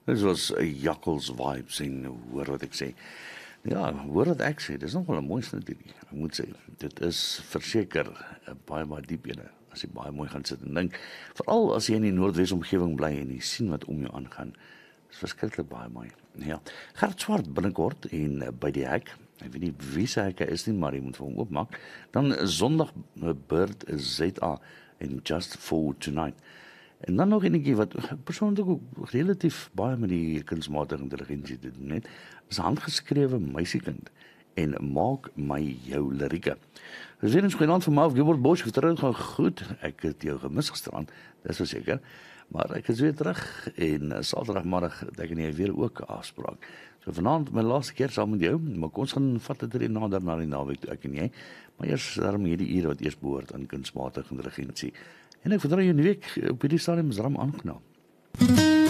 Dit was Jakkels vibes en hoor wat ek sê. Ja, hoor wat ek sê, dis nog wel 'n mooi liedjie. Ek moet sê, dit is verseker 'n baie diep ene as jy baie mooi gaan sit en dink. Veral as jy in die Noordwes omgewing bly en jy sien wat om jou aangaan. Dis verskriklik baie mooi. Ja, Gert Swart binnekort en by die hek. Ek weet nie wie se hek is nie, maar jy moet vir hom oopmaak. Dan Sondag Bird ZA en Just for Tonight. En dan nog enetjie wat persoonlik ook relatief baie met die kunsmatige intelligensie te doen het, is 'n handgeskrewe meisiekind en maak my jou lirieke. Dis weer eens goeienaand vir Marv Gilbert Bosch, gisterand gaan goed. Ek het jou gemis gisterand, dis verseker. Maar ek is weer terug en Saterdagmiddag het ek en jy weer ook 'n afspraak. So vanaand my laaste keer saam met jou, maar ons gaan vat dit weer nader na die naweek toe ek en jy. Maar eers daarom hierdie ure wat eers behoort aan kunsmatige intelligensie. En ek vertrou jou in die week op hierdie stadium is ram aangenaam.